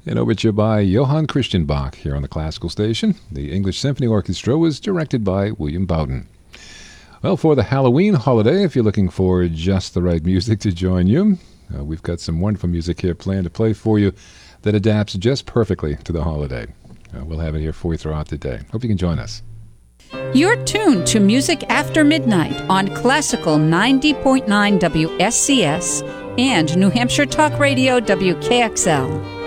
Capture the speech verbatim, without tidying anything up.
An overture by Johann Christian Bach here on the Classical Station. The English Symphony Orchestra was directed by William Bowden. Well, for the Halloween holiday, if you're looking for just the right music to join you, uh, we've got some wonderful music here planned to play for you that adapts just perfectly to the holiday. Uh, we'll have it here for you throughout the day. Hope you can join us. You're tuned to Music After Midnight on Classical ninety point nine W S C S and New Hampshire Talk Radio W K X L.